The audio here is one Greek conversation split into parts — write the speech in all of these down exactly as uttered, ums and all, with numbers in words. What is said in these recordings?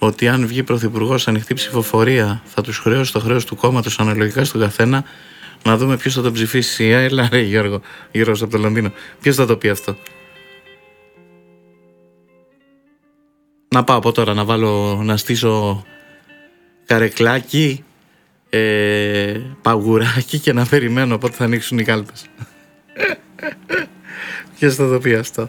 ότι αν βγει πρωθυπουργός ανοιχτή ψηφοφορία θα τους χρεώσει το χρέος του κόμματος αναλογικά στον καθένα. Να δούμε ποιος θα τον ψηφίσει. Έλα ρε Γιώργο, Γιώργος από το Λονδίνο. Ποιος θα το πει αυτό? Να πάω από τώρα να βάλω, να στήσω καρεκλάκι, ε, παγουράκι και να περιμένω πότε θα ανοίξουν οι κάλπες. Ποιος θα το πει αυτό?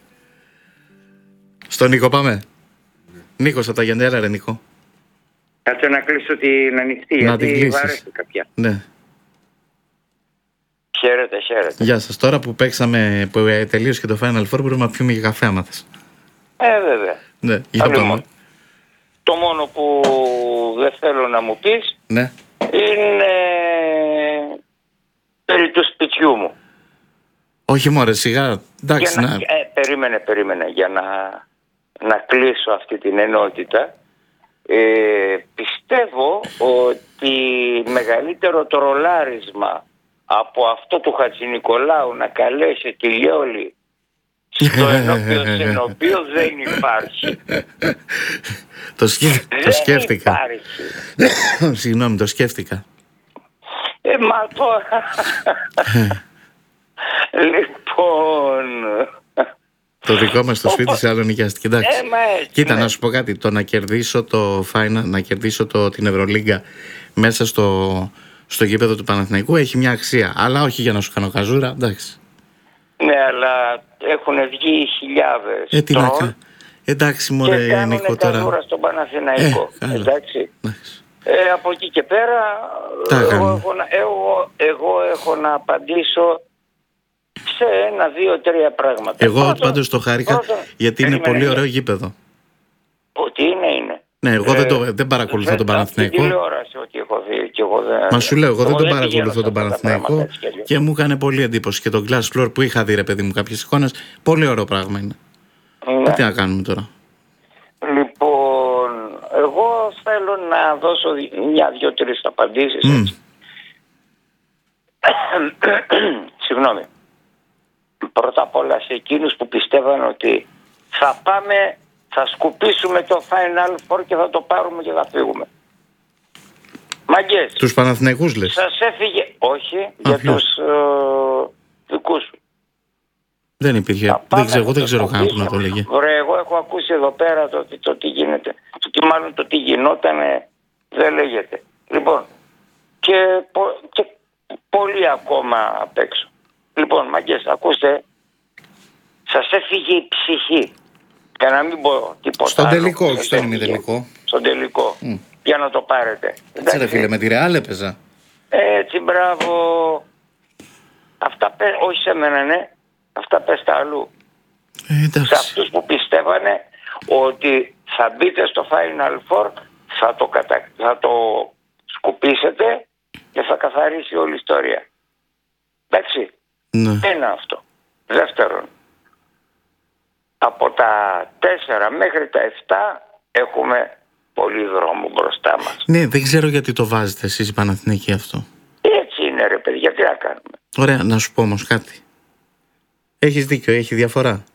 Στον Νίκο πάμε. Νίκος από τα Γιάννη, ρε Νίκο. Κάτσε να κλείσω την ανοιχτή, να γιατί την κλείσεις. βαρέθηκα πια. Ναι. Χαίρετε, χαίρετε. Γεια σας. Τώρα που παίξαμε, που τελείωσε και το Final Four, μπορούμε να πιούμε και καφέ άμα θες. Ε, βέβαια. Ναι, για πάμε. Το μόνο που δεν θέλω να μου πεις, ναι, είναι περί του σπιτιού μου. Όχι μωρέ, σιγά. Εντάξει, να, να... ε, περίμενε, περίμενε για να, να κλείσω αυτή την ενότητα. Ε, πιστεύω ότι μεγαλύτερο τρολάρισμα από αυτό του Χατζηνικολάου να καλέσει τη Λιόλη στο ενώπιο συνοπείο δεν υπάρχει. Το, σκέφ... δεν το σκέφτηκα. υπάρχει. Συγγνώμη, το σκέφτηκα. Ε, μα τώρα... λοιπόν... Το δικό μας το σπίτι σε άλλο νοικιάστηκε. Εντάξει. Ε, Κοίτα, ναι. Να σου πω κάτι. Το να κερδίσω το Final, να κερδίσω το, την Ευρωλίγκα μέσα στο, στο γήπεδο του Παναθηναϊκού έχει μια αξία. Αλλά όχι για να σου κάνω καζούρα, εντάξει. Ναι, αλλά έχουν βγει χιλιάδες. Ε, τι να κάνω. Εντάξει, μωρέ Νίκο τώρα. Και κάνουν στον Παναθηναϊκό. Ε, εντάξει. Ε, από εκεί και πέρα, εγώ έχω, εγώ, εγώ έχω να απαντήσω σε ένα, δύο, τρία πράγματα. Εγώ πρώτον, πάντως το χάρηκα πρώτον, γιατί είναι πολύ ωραίο γήπεδο. Ότι είναι, είναι. Ναι, εγώ ε, δεν, το, δεν παρακολουθώ ε, τον Παναθηναϊκό. Τηλεόραση ότι έχω δει και εγώ δεν... Μα σου λέω, εγώ, εγώ δεν τον παρακολουθώ τον Παναθηναϊκό και, και μου έκανε πολύ εντύπωση. Και τον Glass Floor που είχα δει, ρε παιδί μου, κάποιες εικόνες, πολύ ωραίο πράγμα είναι. Ναι. Τι να κάνουμε τώρα. Λοιπόν, εγώ θέλω να δώσω μια, δυο, τρεις απαντήσεις. Mm. Συγγνώμη. Πρώτα απ' όλα σε εκείνους που πιστεύαν ότι θα πάμε, θα σκουπίσουμε το Final Four και θα το πάρουμε και θα φύγουμε. Μαγκές. Τους Παναθηναϊκούς λες? Σας έφυγε, όχι, Α, για ποιος? τους ε, δικούς σου. Δεν υπήρχε, δεν ξέρω, εγώ δεν ξέρω καν που να το λέγε. Ωραία, εγώ έχω ακούσει εδώ πέρα το, το, το τι γίνεται, το τι μάλλον το τι γινόταν δεν λέγεται. Λοιπόν, και, πο, και πολύ ακόμα απ' έξω. Λοιπόν, μαγκές, ακούστε, σας έφυγε η ψυχή. Για να μην πω τίποτα. Στον τελικό, όχι στον ημιτελικό. Στον τελικό. Mm. Για να το πάρετε. Έτσι ρε φίλε, με τη Ρεάλ έπαιζα. Έτσι, μπράβο. Αυτά πε, όχι σε μένα, ναι. Αυτά πες τα αλλού. Ε, σε αυτούς που πιστεύανε ότι θα μπείτε στο Final Four, θα το, κατα... θα το σκουπίσετε και θα καθαρίσει όλη η ιστορία. Εντάξει. Ναι. Ένα αυτό. Δεύτερον, από τα τέσσερα μέχρι τα επτά έχουμε πολύ δρόμο μπροστά μας. Ναι, δεν ξέρω γιατί το βάζετε εσείς οι Παναθηναϊκοί αυτό. Έτσι είναι ρε παιδιά, τι να κάνουμε. Ωραία, να σου πω όμως κάτι. Έχεις δίκιο, έχει διαφορά.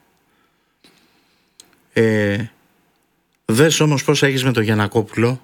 Ε, δες όμως πώς έχεις με τον Γιαννακόπουλο.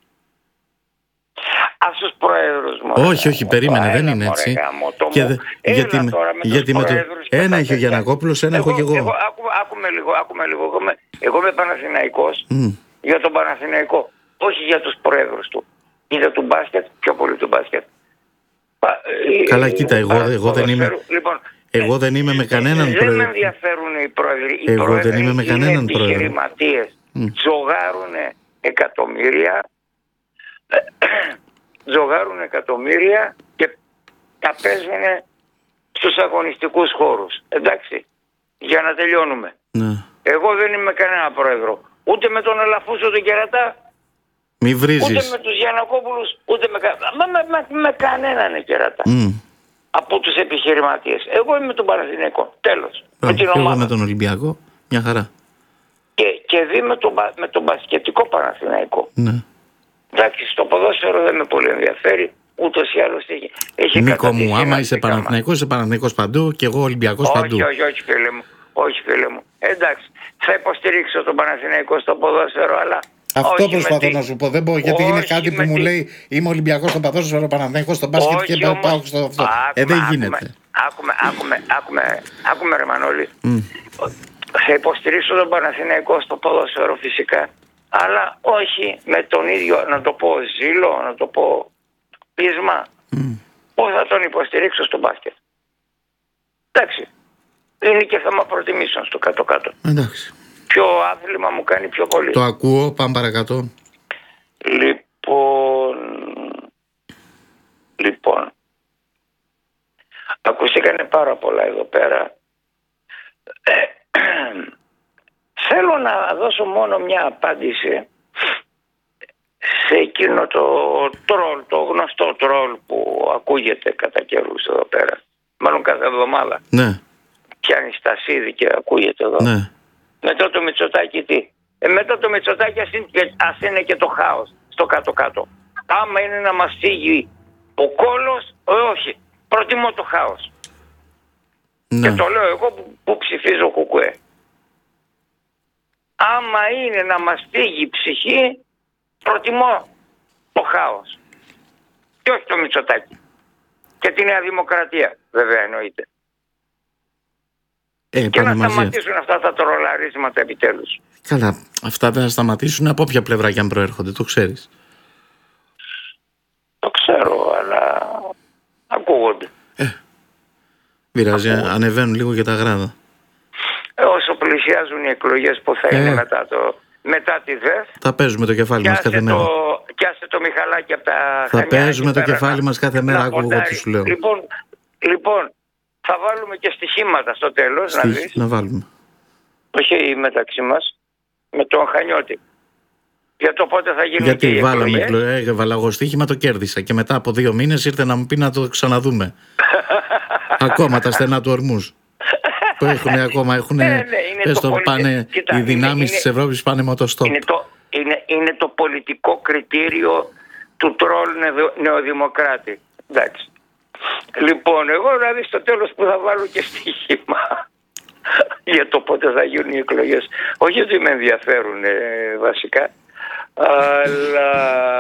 Ας τους προέδρους μου. Όχι, όχι, περίμενε, δεν είναι έτσι. Και δε, γιατί με, γιατί με το, ένα έχει ο Γιαννακόπουλος, ένα έχω και εγώ. εγώ άκουμε, άκουμε λίγο, άκουμε λίγο. Εγώ είμαι, εγώ είμαι Παναθηναϊκός mm. για τον Παναθηναϊκό. Όχι για τους προέδρους του. Για του μπάσκετ, πιο πολύ του μπάσκετ. Καλά, κοίτα, εγώ, εγώ δεν είμαι... Λοιπόν, εγώ δεν είμαι με κανέναν πρόεδρο. Δεν με ενδιαφέρουν οι πρόεδροι. Οι εγώ πρόεδροι δεν είμαι με κανέναν πρόεδρο. Οι επιχειρηματίες mm. τζογάρουν εκατομμύρια, τζογάρουν εκατομμύρια και τα παίζουν στους αγωνιστικούς χώρους. Εντάξει, για να τελειώνουμε. Ναι. Εγώ δεν είμαι κανένα πρόεδρο. Ούτε με τον Αλαφούσο τον Κερατά. Μη βρίζεις. Ούτε με τους Γιαννακόπουλους, ούτε με, μα, με, με, με κανέναν Κερατά. Mm. Από τους επιχειρηματίες. Εγώ είμαι με τον Παναθηναϊκό. Τέλος. Με την ομάδα. Εγώ με τον Ολυμπιακό. Μια χαρά. Και, και δει με τον, με τον μπασκετικό Παναθηναϊκό. Ναι. Εντάξει, στο ποδόσφαιρο δεν με πολύ ενδιαφέρει. Ούτως ή άλλως έχει, έχει Νίκο μου, άμα είσαι Παναθηναϊκός, είσαι Παναθηναϊκός παντού και εγώ Ολυμπιακός όχι, παντού. Όχι, όχι, όχι, φίλε μου. Όχι, φίλε μου. Εντάξει, θα υποστηρίξω τον Παναθηναϊκό στο ποδόσφαιρο, αλλά... Αυτό όχι προσπαθώ τη... να σου πω. Δεν μπορώ, γιατί όχι είναι κάτι που μου τη... λέει είμαι Ολυμπιακός στο ποδόσφαιρο, Παναθηναϊκός στο μπάσκετ και όμως... πάω στο αυτό. Άκουμε, ε, δεν γίνεται. Άκουμε, άκουμε, άκουμε, άκουμε ρε Μανώλη. Mm. Θα υποστηρίξω τον Παναθηναϊκό στο ποδόσφαιρο φυσικά. Αλλά όχι με τον ίδιο, να το πω ζήλο, να το πω πείσμα. Mm. Πώς θα τον υποστηρίξω στο μπάσκετ. Εντάξει. Είναι και θέμα προτιμήσεων στο κάτω-κάτω. Εντάξει. Ποιο άθλημα μου κάνει πιο πολύ. Το ακούω, πάμε παρακάτω. Λοιπόν, λοιπόν, ακούστηκανε πάρα πολλά εδώ πέρα. Ε, θέλω να δώσω μόνο μια απάντηση σε εκείνο το τρόλ, το γνωστό τρόλ που ακούγεται κατά καιρούς εδώ πέρα. Μάλλον κάθε εβδομάδα. Ναι. Πιάνει στασίδι και ακούγεται εδώ. Ναι. Μετά το Μητσοτάκη τι. Ε, μετά το Μητσοτάκη ας είναι, και, ας είναι και το χάος στο κάτω-κάτω. Άμα είναι να μας φύγει ο κόλος, όχι. Προτιμώ το χάος. Ναι. Και το λέω εγώ που, που ψηφίζω κουκουέ. Άμα είναι να μας φύγει η ψυχή, προτιμώ το χάος. Και όχι το Μητσοτάκη. Και τη Νέα Δημοκρατία, βέβαια εννοείται. Ε, και να σταματήσουν μαζί. αυτά τα τρολαρίσματα επιτέλους. Καλά, αυτά δεν θα σταματήσουν από όποια πλευρά και αν προέρχονται, το ξέρεις. Το ξέρω, αλλά ακούγονται. Ε, πειράζει, ανεβαίνουν λίγο και τα γράδα. Ε, όσο πλησιάζουν οι εκλογές που θα ε. είναι μετά, το, μετά τη ΔΕΘ... Θα παίζουμε το κεφάλι μας κάθε μέρα. Κι άσε το Μιχαλάκι από τα Θα παίζουμε το κεφάλι να, μας κάθε μέρα, άκου εγώ τι σου λέω. Λοιπόν, λοιπόν, θα βάλουμε και στοιχήματα στο τέλος, Στοιχ, να δεις. Να βάλουμε. Όχι μεταξύ μας, με τον Χανιώτη. Για το πότε θα γίνουν. Γιατί και βάλαμε εκλογές, έβαλα εγώ στοίχημα, το κέρδισα. Και μετά από δύο μήνες ήρθε να μου πει να το ξαναδούμε. Ακόμα τα στενά του ορμούς. Το έχουν ακόμα, έχουν. Ε, ναι, το πολι... πάνε, Κοίτα, οι δυνάμεις της Ευρώπης πάνε μοτοστόπ. Είναι το, είναι, είναι το πολιτικό κριτήριο του τρόλ νεοδημοκράτη. Εντάξει. Λοιπόν, εγώ δηλαδή στο τέλος που θα βάλω και στοίχημα για το πότε θα γίνουν οι εκλογές. Όχι ότι με ενδιαφέρουν ε, βασικά, αλλά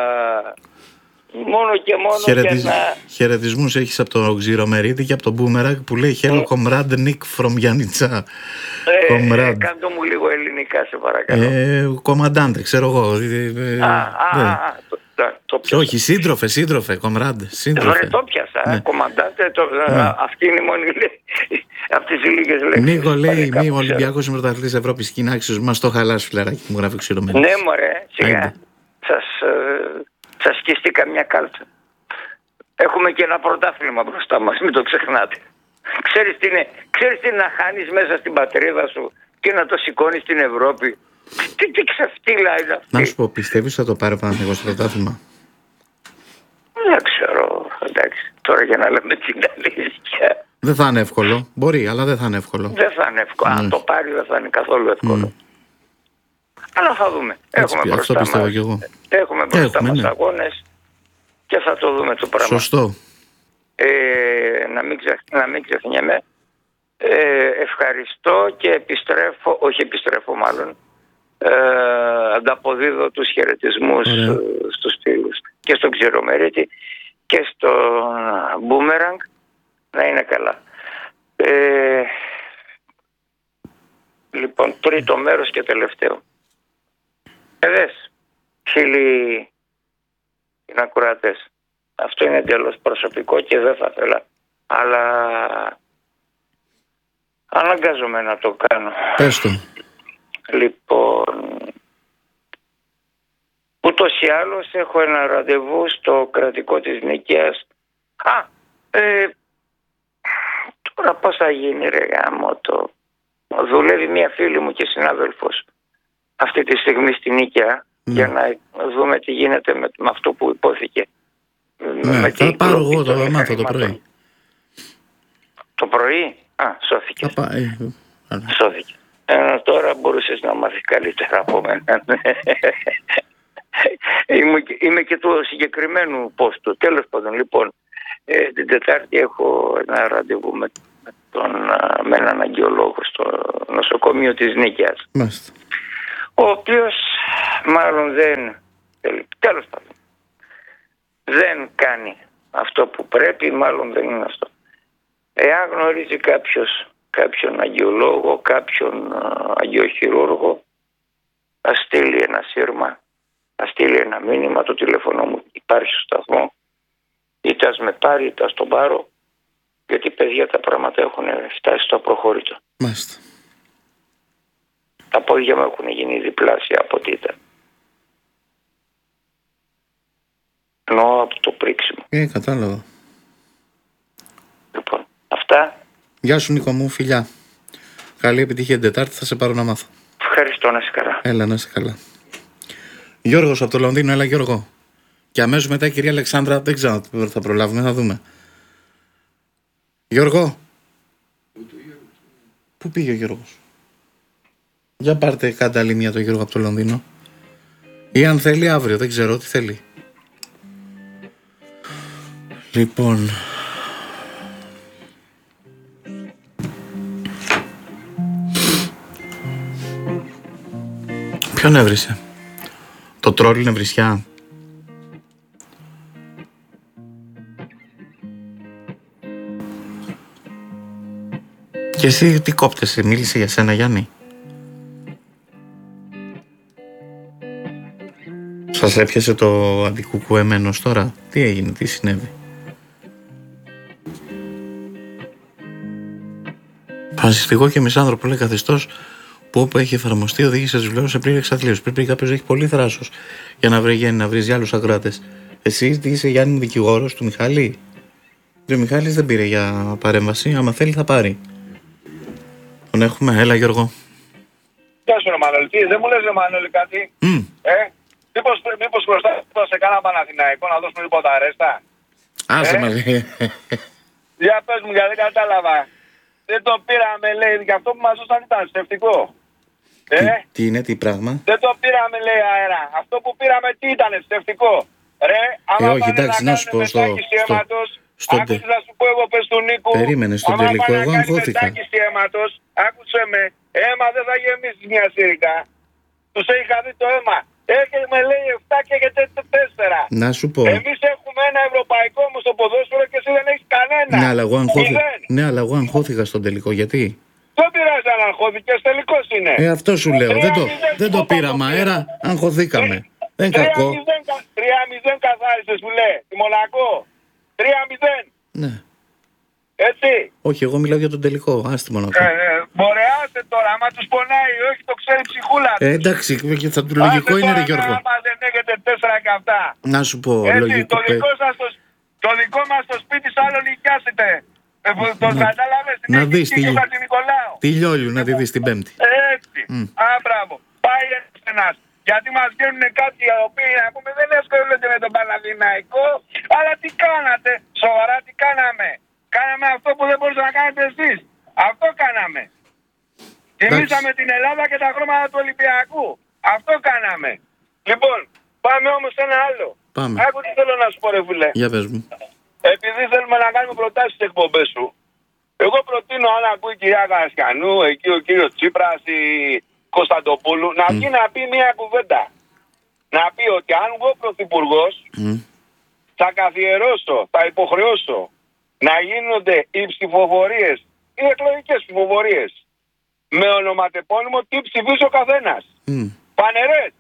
μόνο και μόνο Χαιρετισ... για να... Χαιρετισμούς έχεις από τον Ξηρομερίδη και από τον Μπούμερακ που λέει Hello comrade Nick from Γιάννητσα. Ε, κάντο μου λίγο ελληνικά σε παρακαλώ. Ε, κομμαντάντε, ξέρω εγώ. Α, α, α, το, το πιάσα. Όχι, σύντροφε, σύντροφε, κομμράντε. Σύντροφε. Το πιάσα, ναι. Κομμαντάντε, το, ναι. Αυτή είναι η μόνη από τις λίγες λέξεις. Νίκο λέει, μη ο Ολυμπιακός πρωταθλητής Ευρώπης και είναι άξιος, μας το χαλάς φιλαράκι, μου γράφει Ξηρομερίδη. Ναι μωρέ, σιγά. Σας, σας σκιστεί καμιά κάλτσα. Έχουμε και ένα πρωτάθλημα μπροστά μας, μην το ξεχνάτε. Ξέρεις τι είναι, ξέρεις τι είναι να χάνεις μέσα στην πατρίδα σου και να το σηκώνεις στην Ευρώπη. Τι, τι ξεφτύλα είναι αυτή. Να σου πω, πιστεύεις θα το πάρει ο Παναθηναϊκός στο πρωτάθλημα? Δεν ξέρω, εντάξει. Τώρα για να λέμε την αλήθεια. Δεν θα είναι εύκολο. Μπορεί, αλλά δεν θα είναι εύκολο. Δεν θα είναι εύκολο. Mm. Αν το πάρει δεν θα είναι καθόλου εύκολο. Mm. Αλλά θα δούμε. Έτσι, έχουμε μπροστά αυτό πιστεύω μας, κι εγώ. Έχουμε μπροστά έχουμε, μας ναι. αγώνες και θα το δούμε το πράγμα. Σωστό. Ε, να, μην ξεχ, να μην ξεχνιέμαι. Ε, ευχαριστώ και επιστρέφω, όχι επιστρέφω μάλλον, ε, ανταποδίδω τους χαιρετισμούς ε, στους φίλους και στον Ξηρομερίτη και στον Μπούμεραγκ. Να είναι καλά. Ε, λοιπόν, τρίτο μέρος και τελευταίο. Εδες, φίλοι ακροατές, αυτό είναι εντελώς προσωπικό και δεν θα ήθελα, αλλά αναγκάζομαι να το κάνω. Πες το. Λοιπόν, ούτως ή άλλως έχω ένα ραντεβού στο κρατικό της Νικαίας. Α, ε, τώρα πώς θα γίνει ρε γάμο το... Δουλεύει μια φίλη μου και συνάδελφος αυτή τη στιγμή στη Νίκαια mm. για να δούμε τι γίνεται με, με αυτό που υπόθηκε. Ναι, με θα πάρω εγώ το μάθω το πρωί. Το πρωί? Α, σώθηκε. Θα πάει. Σώθηκε. Ε, τώρα μπορούσες να μάθεις καλύτερα από μένα. είμαι, είμαι και του συγκεκριμένου πόστου. Τέλος πάντων, λοιπόν, ε, την Τετάρτη έχω ένα ραντεβού με, τον, με έναν αγγειολόγο στο νοσοκομείο της Νίκαιας. Μάλιστα. ο οποίος μάλλον δεν, τέλος πάντων, δεν κάνει αυτό που πρέπει, μάλλον δεν είναι αυτό. Εάν γνωρίζει κάποιος κάποιον αγιολόγο, κάποιον α, αγιοχειρούργο, θα στείλει ένα σύρμα, θα στείλει ένα μήνυμα, το τηλέφωνο μου υπάρχει στο σταθμό, είτε ας με πάρει είτε ας τον πάρω, γιατί παιδιά τα πράγματα έχουν φτάσει στο απροχώρητο. Μάλιστα. Τα πόδια μου έχουν γίνει διπλάσια από ό,τι ήταν. Εννοώ από το πρίξιμο. Ε, κατάλαβα. Λοιπόν, αυτά. Γεια σου Νίκο μου, φιλιά. Καλή επιτυχία την Τετάρτη, θα σε πάρω να μάθω. Ευχαριστώ, να είσαι καλά. Έλα, να είσαι καλά. Γιώργος από το Λονδίνο, έλα Γιώργο. Και αμέσως μετά η κυρία Αλεξάνδρα, δεν ξέρω αν θα προλάβουμε, θα δούμε. Γιώργο. Πού πήγε ο Γιώργος? Για πάρτε κάντε άλλη μία το Γιώργο από το Λονδίνο. Ή αν θέλει αύριο, δεν ξέρω τι θέλει. Λοιπόν... Ποιον έβρισε? Το τρόλ είναι βρισιά? Και εσύ τι κόπτεσαι, μίλησε για σένα Γιάννη? Σας έπιασε το αντικουκουεμένος τώρα? Τι έγινε, τι συνέβη? Φασιστικό και μισάνθρωπο λέει καθεστώς που όπου έχει εφαρμοστεί οδήγησε τους βλέους σε πλήρη εξαθλίωση. Πρέπει κάποιος να έχει πολύ θράσος για να βρει Γιάννη, να βρει για άλλους ακροατές. Εσύ τι είσαι Γιάννη, δικηγόρος του Μιχάλη? Ο Μιχάλης δεν πήρε για παρέμβαση, άμα θέλει θα πάρει. Τον έχουμε, έλα Γιώργο. Γεια σου ρε Μανώλη, τι, δεν μου λες ρε Μανώλη κάτι? Mm. Ε, μήπως, μήπως χρωστά σε κάνα Παναθηναϊκό να δώσουμε τίποτα αρέστα? Άσε ε? μας. Για πες μου, γιατί δεν κατάλαβα. Δεν το πήραμε λέει, και αυτό που μας δώσαν ήταν στευτικό. Ε? Τι, τι είναι, τι πράγμα? Δεν το πήραμε λέει αέρα. Αυτό που πήραμε τι ήταν, στευτικό. Ρε, άμα ε, όχι, εντάξει, να, να σου πω στο... στο... Άκουσες να σου πω εγώ πες του Νίκου. Περίμενε, στον τελικό εγώ αγχώθηκα. Αίματος, άκουσε με, αίμα δεν θα γεμίσει μια σύριγγα. Τους είχα δει το αίμα. Έχουμε λέει επτά και έχετε τέσσερα. Να σου πω. Εμείς έχουμε ένα ευρωπαϊκό όμως στο ποδόσφαιρο και εσύ δεν έχεις κανένα. Ναι, αλλά εγώ αγχώθηκα, ναι, αλλά εγώ αγχώθηκα στον τελικό. Γιατί? Δεν πειράζει αν αγχώθηκες, τελικός είναι. Ε, αυτό σου λέω. Δεν το, δεν το πήραμε αέρα, αγχωθήκαμε. Δεν είναι κακό. τρία μηδέν καθάρισες που λέει, τη Μονακό. τρία μηδέν. Ναι. Έτσι. Όχι, εγώ μιλάω για τον τελικό. Άστι μόνο. Ε, ε, Μπορεάστε τώρα, άμα τους πονάει, όχι το ξέρει ψυχούλα. Ε, εντάξει, και θα του λογικό είναι ρε Γιώργο. Άμα δεν έχετε τέσσερα και αυτά. Να σου πω, έτσι, λογικό. Το δικό, σας, το, το δικό μας το σπίτι σ' άλλο νοικιάσετε. Ε, το κατάλαβες, την να δεις τη, τη Λιόλιου, να τη δεις την Πέμπτη. Έτσι. Mm. Α, μπράβο. Πάει ένας. Γιατί μας βγαίνουν κάτι οι οποίοι να πούμε δεν ασχολούνται με τον Παναθηναϊκό, αλλά τι κάνατε, σοβαρά τι κάναμε. Κάναμε αυτό που δεν μπορούσατε να κάνετε εσείς. Αυτό κάναμε. Τιμήσαμε την Ελλάδα και τα χρώματα του Ολυμπιακού. Αυτό κάναμε. Λοιπόν, πάμε όμως σε ένα άλλο. Πάμε. Άκου τι θέλω να σου πω ρε φίλε. Για πες μου. Επειδή θέλουμε να κάνουμε προτάσεις στις εκπομπές σου, εγώ προτείνω αν ακούει η κυρία Καρασκιανού, εκεί ο κύριος Τσίπρας, η Κωνσταντοπούλου, να βγει mm. να πει μια κουβέντα. Να πει ότι αν εγώ πρωθυπουργός mm. θα καθιερώσω, θα υποχρεώσω να γίνονται οι ψηφοφορίες, οι εκλογικές ψηφοφορίες, με ονοματεπώνυμο τι ψηφίσει ο καθένας. Mm. Φανερές.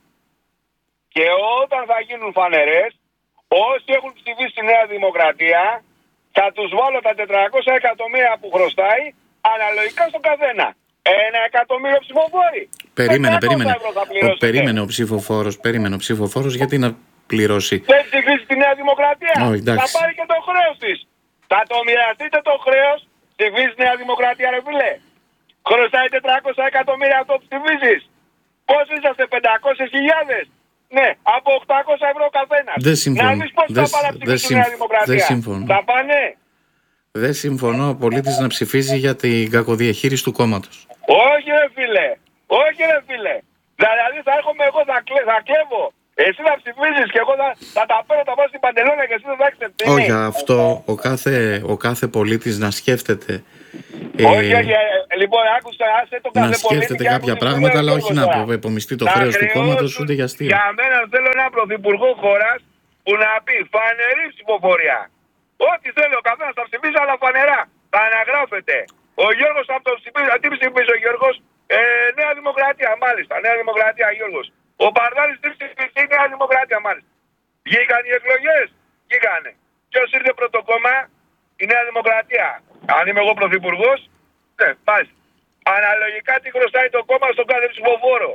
Και όταν θα γίνουν φανερές, όσοι έχουν ψηφίσει τη Νέα Δημοκρατία, θα τους βάλω τα τετρακόσια εκατομμύρια που χρωστάει, αναλογικά στον καθένα. Ένα εκατομμύριο ψηφοφόροι. Περίμενε, περίμενε. Ο, περίμενε ο ψηφοφόρος, περίμενε ο ψηφοφόρος γιατί να πληρώσει. Δεν ψηφίσει τη Νέα Δημοκρατία. Oh, θα πάρει και το χρέος της. Θα το μοιραστείτε το χρέος, ψηφίσει Νέα Δημοκρατία ρε φίλε. Χρωστάει τετρακόσια εκατομμύρια αυτό που ψηφίσεις. Πώς είσαστε, πεντακόσιες χιλιάδες. Ναι, από οκτακόσια ευρώ καθένας. Δεν συμφωνώ. Να δεις πώς θα πάνε να ψηφίσει τη Νέα Δημοκρατία. Δεν συμφωνώ. Θα πάνε. Δεν συμφωνώ ο πολίτης να ψηφίζει για την κακοδιαχείριση του κόμματος. Όχι ρε φίλε. Όχι ρε φίλε. Δηλαδή θα έρχομαι εγώ, θα, κλε, θα κλέβω. Εσύ θα ψηφίζεις και εγώ θα, θα τα παίρνω, θα πάω στην παντελώνα και εσύ δεν θα έχεις ευθύνη. Όχι, αυτό ο κάθε, ο κάθε πολίτης να σκέφτεται. Όχι, ε... όχι, λοιπόν, άκουσα, άσε το κάθε να σκέφτεται κάποια πράγματα, αλλά όχι να επομιστεί το χρέος του κόμματος ούτε για αστείο. Για μένα θέλω ένα πρωθυπουργό χώρας που να πει φανερή ψηφοφορία. Ό,τι θέλω, ο καθένας θα ψηφίσει, αλλά φανερά. Θα αναγράφεται. Ο Γιώργος θα το ψηφίσει. Τι ψηφίσει ο Γιώργος? Ε, Νέα Δημοκρατία, μάλιστα. Νέα Δημοκρατία, Γιώργος. Ο Μπαρδάρης τι ψηφίσει? Νέα Δημοκρατία, μάλιστα. Βγήκαν οι εκλογές? Βγήκανε. Ποιος ήρθε πρώτο κόμμα? Η Νέα Δημοκρατία. Αν είμαι εγώ πρωθυπουργός, ναι, πάση. Αναλογικά τι χρωστάει το κόμμα στον κάθε ψηφοφόρο.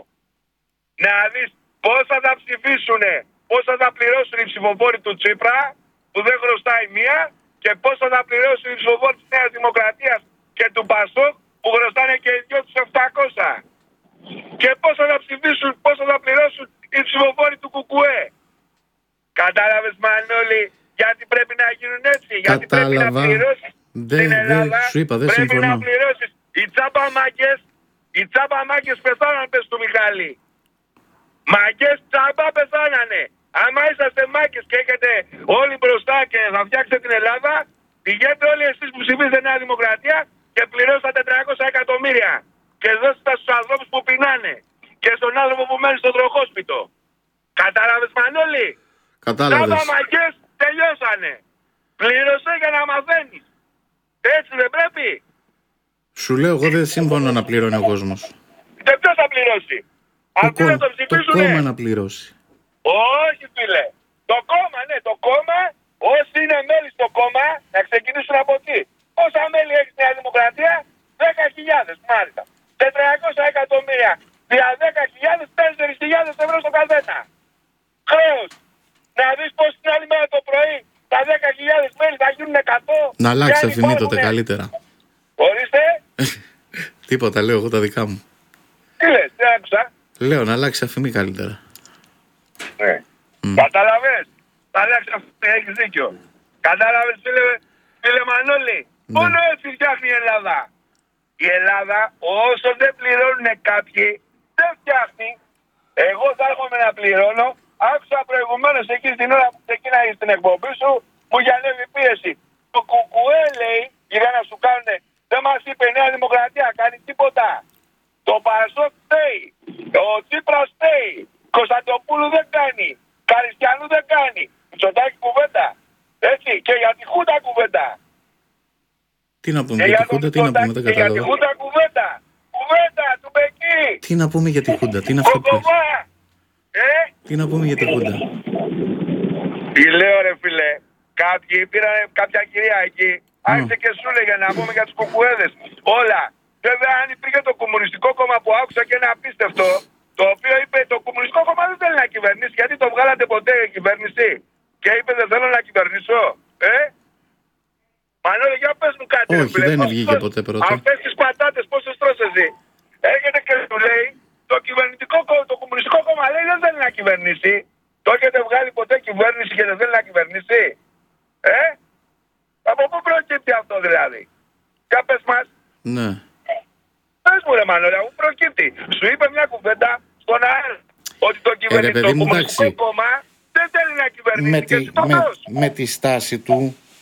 Να δεις πόσα θα ψηφίσουνε, πόσα θα πληρώσουν οι ψηφοφόροι του Τσίπρα, που δεν χρωστάει μία, και πόσα θα πληρώσουν οι ψηφοφόροι της Νέας Δημοκρατίας και του Πασόκ, που χρωστάνε και οι δυο τους επτακόσια. Και πόσα θα ψηφίσουν, πόσα θα πληρώσουν οι ψηφοφόροι του Κουκουέ. Κατάλαβες, Μανώλη, γιατί πρέπει να γίνουν έτσι? Γιατί πρέπει να πληρώσεις στην Ελλάδα, σου είπα, δεν πρέπει συμφωνώ. να πληρώσεις. Οι τσάμπα-μάγκες, οι τσάμπα-μάγκες πεθάναν, πες του Μιχάλη. Μάγκες τσάμπα πεθάνανε. Άμα είσαστε μάγκες και έχετε όλοι μπροστά και θα φτιάξετε την Ελλάδα, πηγαίνετε όλοι εσείς που ψηφίζετε Νέα Δημοκρατία και πληρώσατε τετρακόσια εκατομμύρια. Και δώστε τα στους ανθρώπους που πεινάνε. Και στον άνθρωπο που μένει στο τροχόσπιτο. Κατάλαβες, Μανώλη? Κατάλαβες. Τσάμπα μάγκες τελειώσανε. Πλήρωσε για να μαθαίνεις. Έτσι δεν πρέπει? Σου λέω, εγώ δεν συμφωνώ να πληρώνει ο κόσμος. Και ποιος θα πληρώσει? Αυτοί κόμμα, θα το το ψηφίσουνε. κόμμα να πληρώσει. Όχι, φίλε. Το κόμμα, ναι, το κόμμα, όσοι είναι μέλη στο κόμμα, να ξεκινήσουν από εκεί. Πόσα μέλη έχει η Νέα Δημοκρατία? δέκα χιλιάδες, μάλιστα. τετρακόσια εκατομμύρια. Δια δέκα χιλιάδες, τέσσερις χιλιάδες ευρώ στο καθένα. Χρέος. Να δεις πώς την άλλη μέρα το πρωί τα δέκα χιλιάδες μέλη θα γίνουν εκατό. Να αλλάξει αφημί τότε καλύτερα. Ορίστε. Τίποτα, λέω εγώ τα δικά μου. Τι λες, τι άκουσα? Λέω να αλλάξει αφημί καλύτερα. Ναι. Mm. Κατάλαβες. Θα αλλάξει αφημί, έχεις δίκιο. Κατάλαβες, φίλε, φίλε Μανώλη. Ναι. Μόνο έτσι φτιάχνει η Ελλάδα. Η Ελλάδα, όσο δεν πληρώνουν κάποιοι, δεν φτιάχνει. Εγώ θα έρχομαι να πληρώνω. Άκουσα προηγουμένως εκεί στην ώρα που ξεκίναγε στην εκπομπή σου, που για ανέβει πίεση. Το Κουκουέ, λέει, για να σου κάνουνε, δεν μας είπε η Νέα Δημοκρατία, κάνει τίποτα. Το Πασόκ φταίει. Ο Τσίπρας φταίει. Κωνσταντοπούλου δεν κάνει. Καριστιανού δεν κάνει. Μητσοτάκη κουβέντα. Έτσι. Και για τη Χούντα κουβέντα. Τι να πούμε για τη Χούντα, τι να πούμε, δεν κατάλαβα. Για τη Χούντα κουβέντα. Κουβέντα του Μπεκί. Τι να πούμε για τη Χούντα, τι είναι αυτό που λες? Ε? Τι να πούμε για τη Χούντα? Τι λέω, ρε φίλε. Κάποιοι πήραν κάποια κυρία εκεί. Άρχισε και σου έλεγε να πούμε για τους κουκουέδες. Όλα. Βέβαια, αν υπήρχε το Κομμουνιστικό Κόμμα που άκουσα και ένα απίστευτο, το οποίο είπε το Κομμουνιστικό Κόμμα δεν θέλει να κυβερνήσει, γιατί το βγάλατε ποτέ κυβέρνηση? Και είπε δεν θέλω να κυβερνήσω. Ε? Μανώλη, για πες μου κάτι. Όχι, δεν βγήκε ποτέ πρώτα. Αυτές τις πατάτες πόσες τρως εσύ? Έρχεται και σου λέει το κυβερνητικό το Κομμουνιστικό Κόμμα λέει δεν θέλει να κυβερνήσει. Το έχετε βγάλει ποτέ κυβέρνηση και δεν θέλει να κυβερνήσει? Ε? Από πού προκύπτει αυτό δηλαδή? Για πες μας. Ναι. Πες μου, ρε Μανώλη, πού προκύπτει? Σου είπε μια κουβέντα στον αέρα ότι το κυβερνητικό ε, Κομμουνιστικό Κόμμα δεν θέλει να κυβερνήσει. Με, και τη, με, με τη στάση του.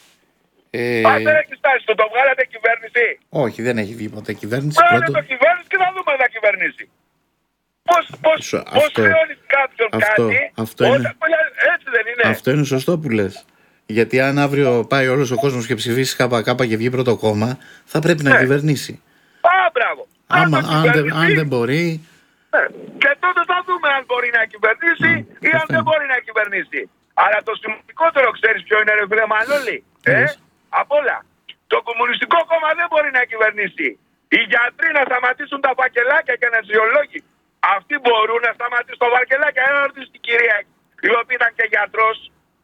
Ε... Αν δεν έχει στάση του, το βγάλατε κυβέρνηση? Όχι, δεν έχει βγει ποτέ κυβέρνηση. Βγάλετε πρώτο... το κυβέρνηση και θα δούμε αν θα κυβερνήσει. Πώς, πώς, αυτό, πώς χρεώνει κάποιον αυτό, κάτι, αυτό είναι, όταν, έτσι δεν είναι? Αυτό είναι σωστό που λες. Γιατί αν αύριο πάει όλος ο κόσμος και ψηφίσει ΚΚ και βγει πρώτο κόμμα, θα πρέπει να ναι. κυβερνήσει. Α, μπράβο. Άμα, αν, αν, δεν, αν δεν μπορεί... Ναι. Και τότε θα δούμε αν μπορεί να κυβερνήσει mm, ή αν δεν μπορεί να κυβερνήσει. Αλλά το σημαντικότερο ξέρεις ποιο είναι, ρε φίλε Μανώλη? Ε, απ' όλα. Το Κομμουνιστικό Κόμμα δεν μπορεί να κυβερνήσει. Οι γιατροί να σταματήσουν τα φακελάκια και αναισθησιολόγοι. Αυτοί μπορούν να σταματήσουν τα φακελάκια. Ένα ρωτήσει την κυρία, η οποία ήταν και γιατρός.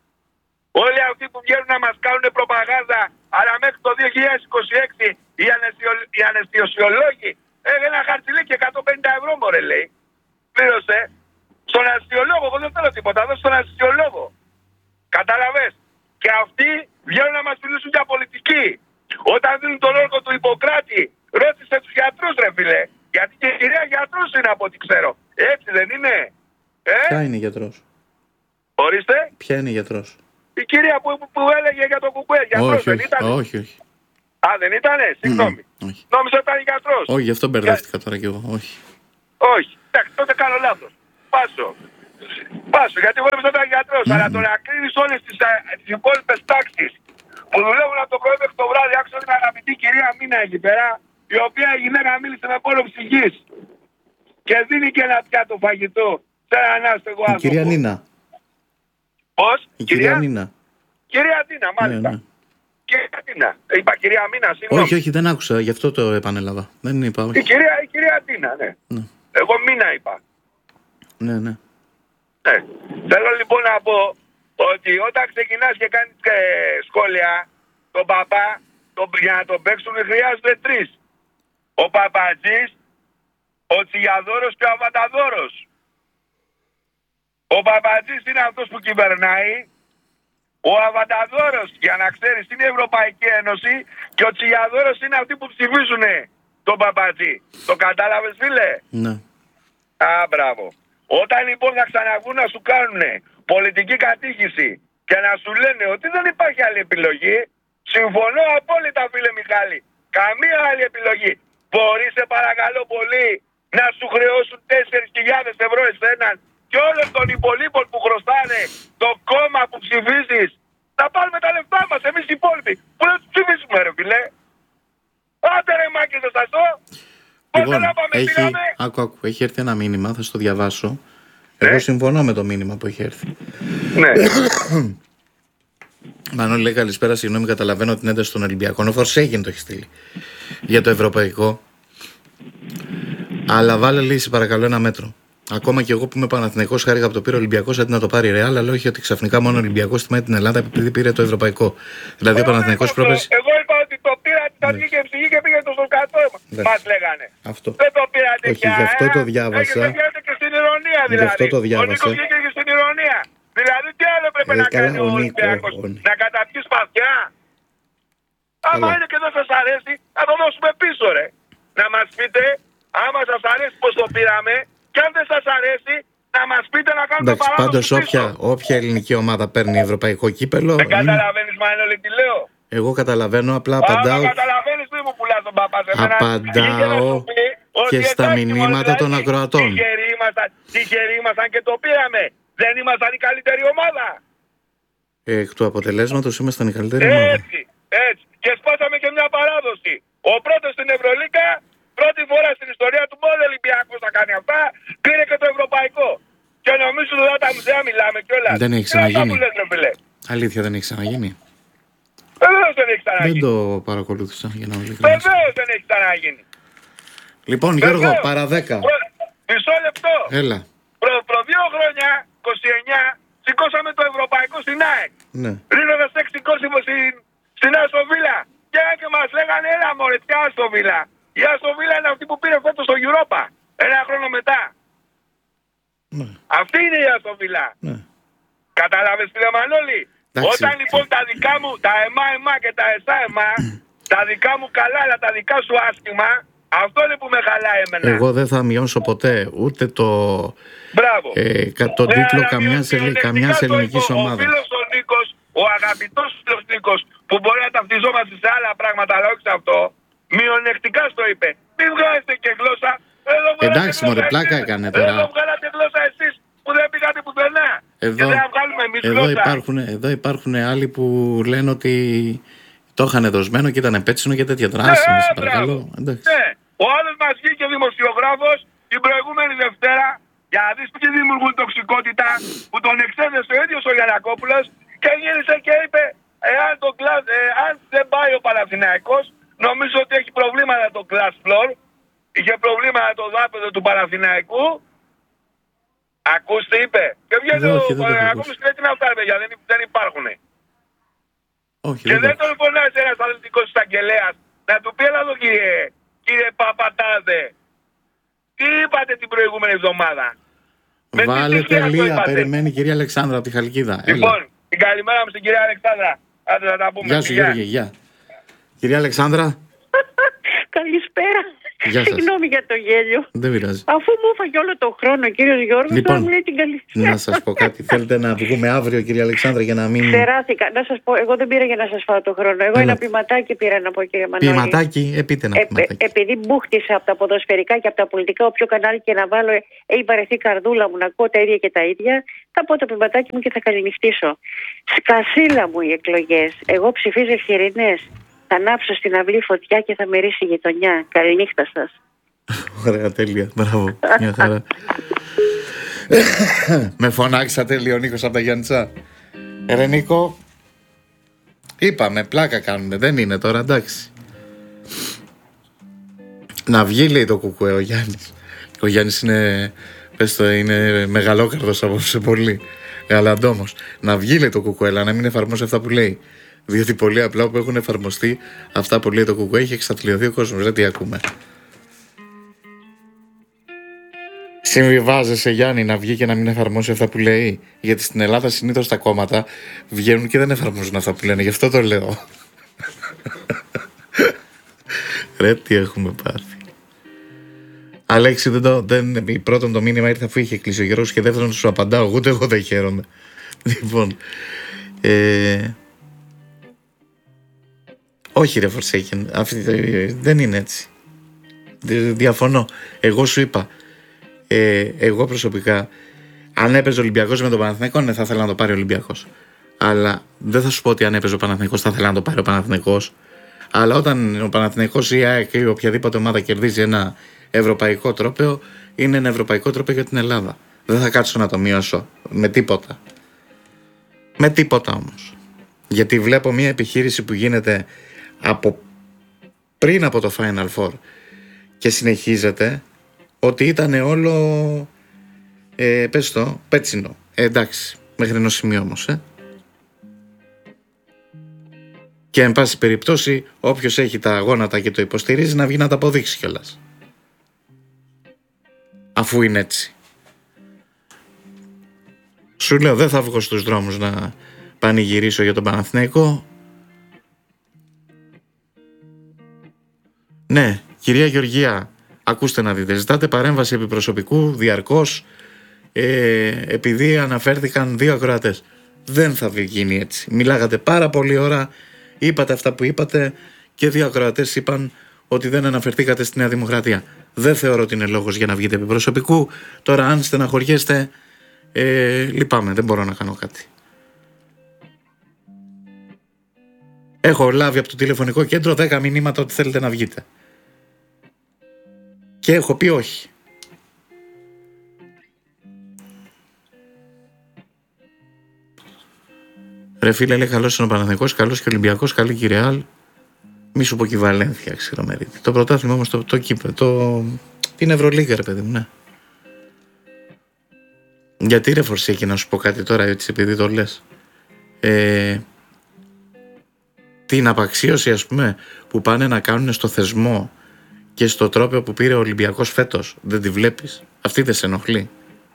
Όλοι αυτοί που βγαίνουν να μας κάνουν προπαγάνδα, αλλά μέχρι το δύο χιλιάδες είκοσι έξι οι αναισθησιολόγοι έχουν ένα χαρτιλίκι εκατόν πενήντα ευρώ, μωρέ, λέει. Πλήρωσε. Στον αναισθησιολόγο, εγώ δεν θέλω τίποτα, δώσ' στον αναισθησιολόγο. Κατάλαβες? Και αυτοί βγαίνουν να μας μιλήσουν για πολιτική. Όταν δίνουν τον όρκο του Ιπποκράτη, ρώτησε τους γιατρούς, ρε φίλε. Γιατί και η κυρία γιατρός είναι από ό,τι ξέρω. Έτσι δεν είναι? Ε? Ποια είναι γιατρός? Ορίστε. Ποια είναι γιατρός? Η κυρία που, που έλεγε για το κουκουέ. Γιατρός όχι, δεν όχι, ήταν? όχι, όχι. Α, δεν ήτανε, συγγνώμη. Mm, όχι. Νόμιζα ότι ήταν γιατρός. Όχι, γι' αυτό μπερδεύτηκα τώρα κι εγώ. Όχι. Όχι, εντάξει, τότε κάνω λάθος. Πάσω. Πάσω, γιατί εγώ νόμιζα ότι ήταν γιατρός. Mm. Αλλά το να κρίνεις όλες τις, τις υπόλοιπες τάξεις που δουλεύουν από το πρωί μέχρι το βράδυ, άκουσα την αγαπητή κυρία Μίνα εκεί πέρα, η οποία η γυναίκα μίλησε με πόνο ψυχής. Και δίνει και ένα πιάτο φαγητό σε έναν άστεγο άνθρωπο. Η κυρία Νίνα. Πώς? Η κυρία, κυρία Νίνα. Κυρία Νίνα, μάλιστα. Ναι, ναι. Κυρία Τίνα. Είπα κυρία Μίνα, συγγνώμη. Όχι, όχι, δεν άκουσα, γι' αυτό το επανέλαβα. Δεν είπα, όχι. Η κυρία, η κυρία Τίνα, ναι. ναι. Εγώ Μίνα είπα. Ναι, ναι. ναι. Θέλω λοιπόν να πω ότι όταν ξεκινάς και κάνεις ε, σχόλια, τον παπά, τον, για να τον παίξουν χρειάζονται τρεις. Ο Παπατζής, ο Τσιγιαδόρος και ο Αβανταδόρος. Ο Παπατζής είναι αυτός που κυβερνάει. Ο Αβανταδόρος, για να ξέρεις, είναι η Ευρωπαϊκή Ένωση και ο Τσιγιαδόρος είναι αυτοί που ψηφίζουν τον Παπατζή. Το κατάλαβες, φίλε? Ναι. Α, μπράβο. Όταν λοιπόν θα ξαναβγούν να σου κάνουν πολιτική κατήχηση και να σου λένε ότι δεν υπάρχει άλλη επιλογή, συμφωνώ απόλυτα, φίλε Μιχάλη. Καμία άλλη επιλογή. Μπορεί, σε παρακαλώ πολύ, να σου χρεώσουν τέσσερις χιλιάδες ευρώ εσέναν και όλων των υπολείπων που χρωστάνε το κόμμα που ψηφίζεις, να πάρουμε τα λεφτά μας εμείς οι υπόλοιποι που δεν τους ψηφίσουμε, ρε φίλε. Άντε ρε Μάκη, δεν σας το. Λοιπόν, έχει, άκου, άκου, έχει έρθει ένα μήνυμα, θα στο διαβάσω. Ναι. Εγώ συμφωνώ με το μήνυμα που έχει έρθει. Ναι. Μανώλη λέει καλησπέρα, συγγνώμη, καταλαβαίνω την ένταση των Ολυμπιακών. Ο Φορσέγγιν το έχει στείλει για το ευρωπαϊκό. Αλλά βάλε λύση, παρακαλώ, ένα μέτρο. Ακόμα και εγώ που είμαι Παναθηναϊκός, χάρηκα που το πήρε ο Ολυμπιακός αντί να το πάρει Ρεάλ, αλλά όχι ότι ξαφνικά μόνο ο Ολυμπιακός τιμάει την Ελλάδα επειδή πήρε το ευρωπαϊκό. Δηλαδή ο Παναθηναϊκός πρόπερση. Εγώ είπα ότι το πήρα, θα βγει και ψυχή και πήγε στο σκατό. Μας λέγανε. Αυτό. Δεν το πήρατε πια. Όχι, γι' αυτό το διάβασα. Και στην ηρωνία δηλαδή. Γι' αυτό το διάβασα. Ο Νίκος βγήκε και στην ηρωνία. Δηλαδή τι άλλο πρέπει να κάνει ο Ολυμπιακός? Να καταπιεί σπαθιά? Άμα είναι και δεν σας αρέσει, θα το δώσουμε πίσω, ρε. Να μας πείτε, άμα σας αρέσει πως το πήραμε, και αν δεν σας αρέσει, να μας πείτε να κάνουμε το παράδοση. Πάντως όποια, όποια ελληνική ομάδα παίρνει ευρωπαϊκό κύπελο. Δεν είναι... καταλαβαίνεις, Μανώλη, τι λέω? Εγώ καταλαβαίνω, απλά απαντάω. Άμα καταλαβαίνεις, μη μου πουλάς τον παπά σε μένα. Απαντάω και στα μηνύματα των ακροατών. Τυχεροί ήμασταν και το πήραμε. Δεν ήμασταν η καλύτερη ομάδα? Εκ του αποτελέσματος ήμασταν η καλύτερη ομάδα. Έτσι, έτσι. Και σπάσαμε και μια παράδοση. Ο πρώτος στην Ευρωλίγκα, πρώτη φορά στην ιστορία του, μόνο ο Ολυμπιακός θα κάνει αυτά, πήρε και το ευρωπαϊκό. Και νομίζω ότι τα μουσεία μιλάμε κιόλας. Δεν έχει ξαναγίνει. Αλήθεια, δεν έχει ξαναγίνει. Βεβαίως δεν έχει ξαναγίνει. Δεν το παρακολούθησα για να μην ειλικρινής. Βεβαίως δεν έχει ξαναγίνει. Λοιπόν, Γιώργο, παρά δέκα. Μισό λεπτό. Έλα. Προ, προ δύο χρόνια, είκοσι εννιά, σηκώσαμε το ευρωπαϊκό στην ΑΕΚ. Ναι. Ρίνοντας έξι κόσμο στην, στην Άστον Βίλα. Και, και μας λέγανε, έλα μωρέ, ποια Άστον Βίλα? Η Άστον Βίλα είναι αυτή που πήρε φέτος στο Europa. Ένα χρόνο μετά. Ναι. Αυτή είναι η Άστον Βίλα. Ναι. Κατάλαβες, φίλε Μανώλη? Όταν λοιπόν τα δικά μου, τα εμά εμά και τα εσά εμά, τα δικά μου καλά αλλά τα δικά σου άσχημα, αυτό είναι που με χαλάει εμένα. Εγώ δεν θα μειώσω ποτέ ούτε το, ε, τον ναι, τίτλο καμιάς καμιά ελληνικής ομάδας. Ο φίλος ο Νίκος, ο αγαπητός φίλος Νίκος, που μπορεί να ταυτιζόμαστε σε άλλα πράγματα, αλλά όχι σε αυτό, μειονεκτικά στο είπε. Μην βγάζετε και γλώσσα. Εντάξει, μωρέ, πλάκα έκανε τώρα. Εδώ βγάλατε γλώσσα εσείς που δεν πήγατε πουθενά. Εδώ, εδώ, υπάρχουν, εδώ υπάρχουν άλλοι που λένε ότι το είχαν δοσμένο και ήταν πέτσινο και τέτοια τράση. Ναι, παρακαλώ. Ναι. Ο άλλος μας βγήκε δημοσιογράφος την προηγούμενη Δευτέρα για να δεις ποιοι δημιουργούν τοξικότητα, που τον εξέδεσε ο ίδιος ο Γιαννακόπουλος και γύρισε και είπε εάν, το glass, ε, αν δεν πάει ο Παναθηναϊκός, νομίζω ότι έχει προβλήματα το glass floor, είχε προβλήματα το δάπεδο του Παναθηναϊκού. Ακούς τι είπε? Και βγαίνει ο Παναθηναϊκός και λέει τι να αυτά παιδιά, δεν, δεν υπάρχουν. Όχι, και δεν, δεν τον φωνάζει ένας αθλητικός εισαγγελέας να του πει έλα εδώ κύριε, κύριε Παπατάδε, τι είπατε την προηγούμενη εβδομάδα? Βάλε τελεία, περιμένει η κυρία Αλεξάνδρα από τη Χαλκίδα. Λοιπόν, την καλημέρα μου στην κυρία Αλεξάνδρα. Άντε να τα πούμε. Γεια σου Γιώργη, γεια. Κυρία Αλεξάνδρα. Καλησπέρα. Συγγνώμη για το γέλιο. Δεν πειράζει. Αφού μου έφαγε όλο τον χρόνο ο κύριος Γιώργος, λοιπόν, τώρα μου λέει την καλή. Να σας πω κάτι. Θέλετε να βγούμε αύριο, κυρία Αλεξάνδρα, για να μην. Ξεράθηκα. Να σας πω, εγώ δεν πήρα για να σας φάω τον χρόνο. Εγώ Έλα. ένα ποιηματάκι πήρα να πω, κύριε Μανώλη. Ποιηματάκι, ε, πείτε ένα ε, ποιηματάκι. Ε, επειδή μπούχτισα από τα ποδοσφαιρικά και από τα πολιτικά, όποιο κανάλι και να βάλω, έχει βαρεθεί η καρδούλα μου να ακούω τα ίδια και τα ίδια, θα πω το ποιηματάκι μου και θα καληνυχτήσω. Σκασίλα μου οι εκλογές. Εγώ ψηφίζω Ευχερινές. Θα ανάψω στην αυλή φωτιά και θα μυρίσει η γειτονιά. Καληνύχτα σας. Ωραία, τέλεια. Μπράβο. Μια χαρά. Με φωνάξατε, λέει ο Νίκος από τα Γιάννητσά. Ρε Νίκο, είπαμε, πλάκα κάνουμε. Δεν είναι τώρα, εντάξει. Να βγει, λέει το κουκουέ ο Γιάννης. Ο Γιάννης είναι, πες το, είναι μεγαλόκαρδος απόψε πολύ. Γαλαντόμος. Να βγει, λέει το κουκουέ, αλλά να μην εφαρμόσει αυτά που λέει. Διότι πολύ απλά που έχουν εφαρμοστεί αυτά που λέει το κουκουέ έχει εξαθλιωθεί ο κόσμος. Δεν τι ακούμε. Συμβιβάζεσαι, Γιάννη, να βγει και να μην εφαρμόσει αυτά που λέει. Γιατί στην Ελλάδα συνήθως τα κόμματα βγαίνουν και δεν εφαρμόζουν αυτά που λένε. Γι' αυτό το λέω. Ρε, τι έχουμε πάθει. Αλέξη, δεν το, δεν, πρώτον το μήνυμα ήρθε αφού είχε κλείσει ο Γιώργος και δεύτερον σου απαντάω. Ούτε εγώ δεν χαίρομαι. Λοιπόν. Ε, όχι, ρε Φορσέκεν. Δεν είναι έτσι. Διαφωνώ. Εγώ σου είπα. Ε, εγώ προσωπικά, αν έπαιζε ο Ολυμπιακός με τον Παναθηναϊκό, ναι, θα ήθελα να το πάρει ο Ολυμπιακός. Αλλά δεν θα σου πω ότι αν έπαιζε ο Παναθηναϊκός θα ήθελα να το πάρει ο Παναθηναϊκός. Αλλά όταν ο Παναθηναϊκός ή η ΑΕΚ ή οποιαδήποτε ομάδα κερδίζει ένα ευρωπαϊκό τρόπαιο, είναι ένα ευρωπαϊκό τρόπαιο για την Ελλάδα. Δεν θα κάτσω να το μειώσω με τίποτα. Με τίποτα όμως. Γιατί βλέπω μια επιχείρηση που γίνεται από πριν από το Final Four και συνεχίζεται. Ότι ήταν όλο, ε, πες το, πέτσινο. Ε, εντάξει, μέχρι ενός σημείου όμως, ε. Και εν πάση περιπτώσει, όποιος έχει τα γόνατα και το υποστηρίζει να βγει να τα αποδείξει κιόλας. Αφού είναι έτσι. Σου λέω, δεν θα βγω στους δρόμους να πανηγυρίσω για τον Παναθηναϊκό. Ναι, κυρία Γεωργία, ακούστε να δείτε, ζητάτε παρέμβαση επιπροσωπικού διαρκώς ε, επειδή αναφέρθηκαν δύο ακροατές. Δεν θα γίνει έτσι. Μιλάγατε πάρα πολύ ώρα, είπατε αυτά που είπατε και δύο ακροατές είπαν ότι δεν αναφερθήκατε στη Νέα Δημοκρατία. Δεν θεωρώ ότι είναι λόγος για να βγείτε επιπροσωπικού. Τώρα αν στεναχωριέστε, ε, λυπάμαι, δεν μπορώ να κάνω κάτι. Έχω λάβει από το τηλεφωνικό κέντρο δέκα μηνύματα ότι θέλετε να βγείτε. Και έχω πει όχι. Ρε φίλε, λέει καλός είναι ο Παναθηναϊκός, καλός και ο Ολυμπιακός, καλή και η Ρεάλ. Μη σου πω και η Βαλένθια, ξέρω μερίτη. Το πρωτάθλημα όμως το, το, το, το, την Ευρωλίγα, ρε παιδί μου, ναι. Γιατί ρε Φορσέκη, να σου πω κάτι τώρα έτσι επειδή το λες. Ε, την απαξίωση ας πούμε που πάνε να κάνουν στο θεσμό και στο τρόπο που πήρε ο Ολυμπιακός φέτος, δεν τη βλέπεις? Αυτή δεν σε ενοχλεί?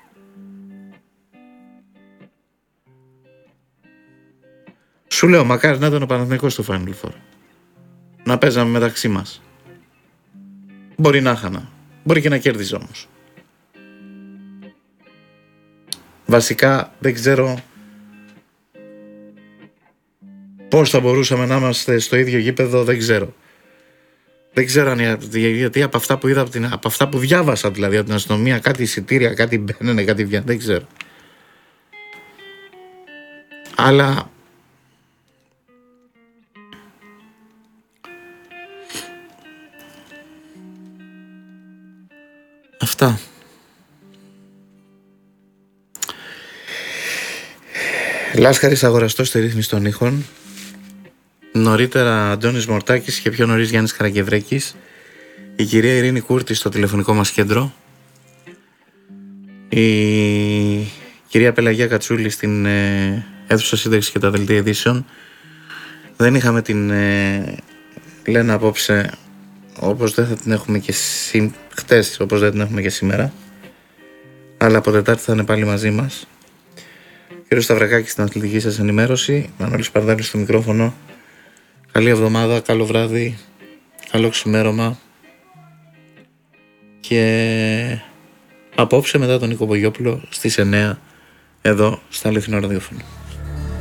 Σου λέω, μακάρι να ήταν ο Παναθηναϊκός στο Final Four. Να παίζαμε μεταξύ μας. Μπορεί να χάνα. Μπορεί και να κέρδιζε όμως. Βασικά δεν ξέρω πώς θα μπορούσαμε να είμαστε στο ίδιο γήπεδο, δεν ξέρω. Δεν ξέρω αν, γιατί από αυτά που είδα, από αυτά που διάβασα δηλαδή από την αστυνομία, κάτι εισιτήρια, κάτι μπαίνανε, κάτι βγαίνανε, δεν ξέρω. Αλλά αυτά. Λάσκαρης αγοραστός στη ρύθμιση των ήχων. Νωρίτερα Αντώνης Μορτάκης και πιο νωρίς Γιάννης Καρακευρέκης. Η κυρία Ειρήνη Κούρτη στο τηλεφωνικό μας κέντρο. Η κυρία Πελαγία Κατσούλη στην ε, αίθουσα σύνταξη και τα δελτία ειδήσεων. Δεν είχαμε την ε, Λένα απόψε, όπως δεν θα την έχουμε και σι... χτες, όπως δεν την έχουμε και σήμερα. Αλλά από Τετάρτη θα είναι πάλι μαζί μας. Κύριο Σταυρακάκη στην αθλητική σας ενημέρωση. Μανώλης Παρδάλης στο μικρόφωνο. Καλή εβδομάδα, καλό βράδυ, καλό ξημέρωμα. και απόψε μετά τον Νίκο Πογιόπουλο στις εννιά εδώ στα Αληθινό Ραδιόφωνο.